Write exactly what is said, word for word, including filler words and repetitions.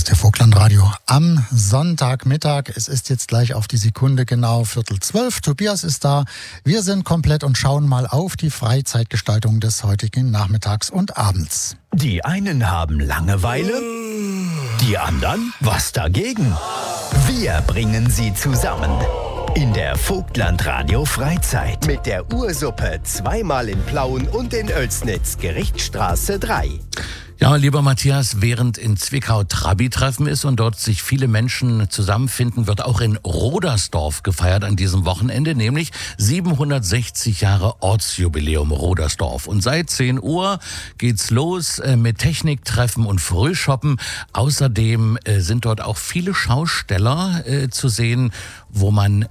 ist der Vogtlandradio am Sonntagmittag. Es ist jetzt gleich auf die Sekunde genau Viertel zwölf. Tobias ist da. Wir sind komplett und schauen mal auf die Freizeitgestaltung des heutigen Nachmittags und Abends. Die einen haben Langeweile, die anderen was dagegen. Wir bringen sie zusammen. In der Vogtlandradio Freizeit. Mit der Ursuppe zweimal in Plauen und in Oelsnitz, Gerichtsstraße drei. Ja, lieber Matthias, während in Zwickau Trabi-Treffen ist und dort sich viele Menschen zusammenfinden, wird auch in Rodersdorf gefeiert an diesem Wochenende, nämlich siebenhundertsechzig Jahre Ortsjubiläum Rodersdorf. Und seit zehn Uhr geht's los äh, mit Techniktreffen und Frühshoppen. Außerdem äh, sind dort auch viele Schausteller äh, zu sehen, wo man